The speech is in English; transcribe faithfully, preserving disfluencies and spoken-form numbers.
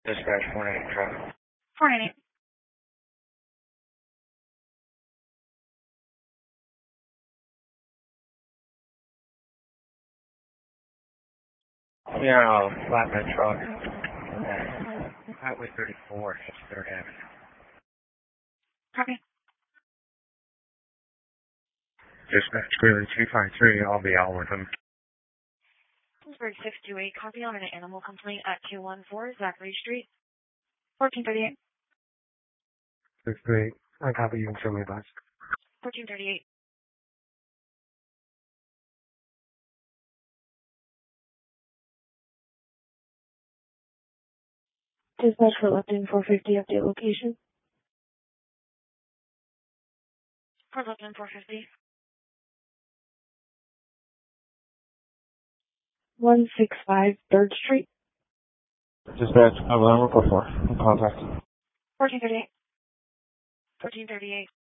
Dispatch four ninety truck. four ninety. Yeah, flatbed truck. Highway thirty-four, third Avenue. Copy. Dispatch Greeley two five three, I'll be out with him. Pittsburgh six two eight, copy on an animal complaint at two one four Zachary Street. fourteen thirty-eight. six two eight, I copy you and show me a bus. fourteen thirty-eight. Dispatch for Lupton four fifty, update location. For Lupton four fifty. one sixty-five third Street. Dispatch, I'm on report four. Contact. fourteen thirty-eight. fourteen thirty-eight.